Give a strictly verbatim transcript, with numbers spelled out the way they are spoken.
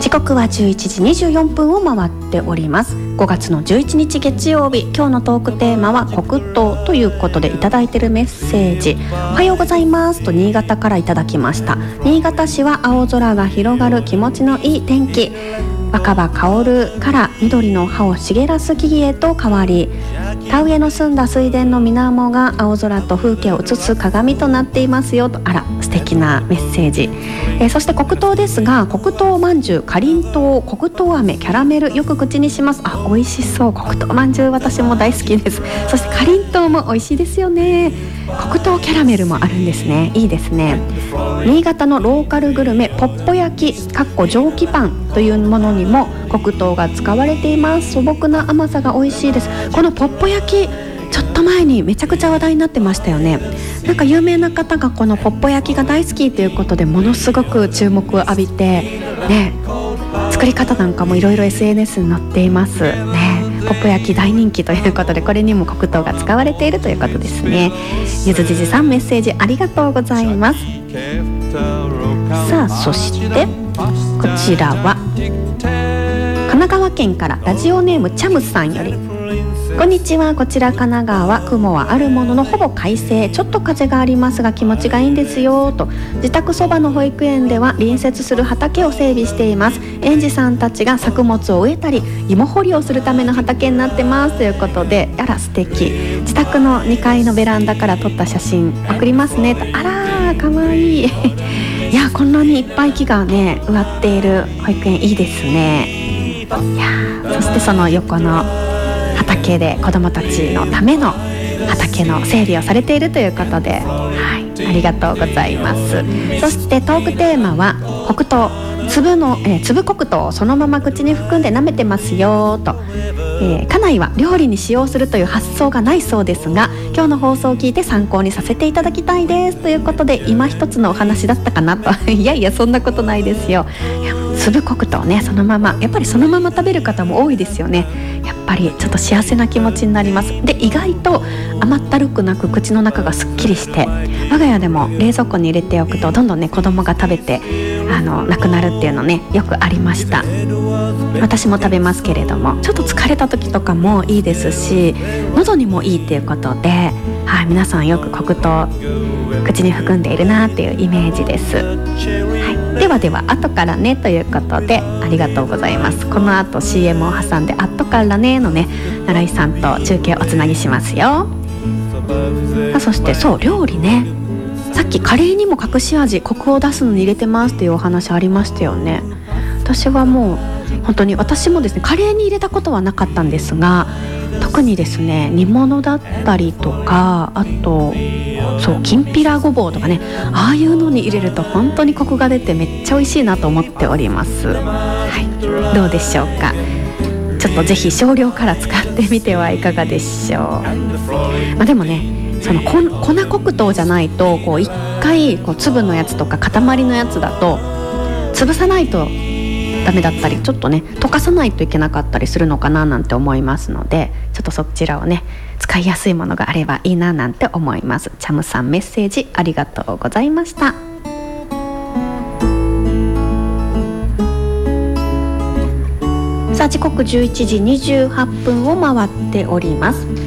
時刻はじゅういちじにじゅうよんぷんを回っております。ごがつのじゅういちにち月曜日、今日のトークテーマは黒糖ということでいただいているメッセージ、おはようございますと新潟からいただきました。新潟市は青空が広がる気持ちのいい天気、若葉香るから緑の葉を茂らす木々へと変わり、田植えの澄んだ水田の水面が青空と風景を映す鏡となっていますよと。あら、素敵なメッセージ。えー、そして黒糖ですが、黒糖まんじゅう、かりんとう、黒糖飴、キャラメル、よく口にします。あ、美味しそう。黒糖まんじゅう私も大好きです。そしてかりんとうも美味しいですよね。黒糖キャラメルもあるんですね。いいですね。新潟のローカルグルメポッポ焼きかっこ蒸気パンというものにも黒糖が使われています。素朴な甘さが美味しいです。このポッポ焼き、ちょっと前にめちゃくちゃ話題になってましたよね。なんか有名な方がこのポッポ焼きが大好きということでものすごく注目を浴びて、ね、作り方なんかもいろいろ エスエヌエス に載っていますね。ポッポ焼き大人気ということで、これにも黒糖が使われているということですね。ゆずじじさん、メッセージありがとうございます。さあ、そしてこちらは神奈川県からラジオネームチャムさんより、こんにちは。こちら神奈川は雲はあるもののほぼ快晴、ちょっと風がありますが気持ちがいいんですよと。自宅そばの保育園では隣接する畑を整備しています。園児さんたちが作物を植えたり芋掘りをするための畑になってますということで、あら素敵。自宅のにかいのベランダから撮った写真送りますねと。あらかわいいいや、こんなにいっぱい木がね植わっている保育園いいですね。いや、そしてその横の畑で子どもたちのための畑の整備をされているということで、はい、ありがとうございます。そしてトークテーマは黒糖、粒の、えー、粒黒糖をそのまま口に含んで舐めてますよと。えー、家内は料理に使用するという発想がないそうですが、今日の放送を聞いて参考にさせていただきたいですということで、今一つのお話だったかなといやいやそんなことないですよ。いや、粒黒糖ね、そのままやっぱりそのまま食べる方も多いですよね。やっぱりちょっと幸せな気持ちになります。で、意外と甘ったるくなく口の中がすっきりして、我が家でも冷蔵庫に入れておくとどんどんね子供が食べてあのなくなるっていうのねよくありました。私も食べますけれども、ちょっと疲れた時とかもいいですし、喉にもいいっていうことで、はい、皆さんよく黒糖口に含んでいるなっていうイメージです。はい、ではでは後からねということでありがとうございます。この後 シーエム を挟んで後からねのね奈良井さんと中継をおつなぎしますよ。あ、そしてそう料理ね、さっきカレーにも隠し味コクを出すのに入れてますっていうお話ありましたよね。私はもう本当に私もですねカレーに入れたことはなかったんですが、特にですね煮物だったりとか、あとそうきんぴらごぼうとかね、ああいうのに入れると本当にコクが出てめっちゃ美味しいなと思っております。はい、どうでしょうか。ちょっとぜひ少量から使ってみてはいかがでしょう。まあ、でもねその粉黒糖じゃないとこう一回こう粒のやつとか塊のやつだと潰さないとダメだったり、ちょっとね溶かさないといけなかったりするのかななんて思いますので、ちょっとそちらをね使いやすいものがあればいいななんて思います。チャムさんメッセージありがとうございました。さあ時刻じゅういちじにじゅうはっぷんを回っております。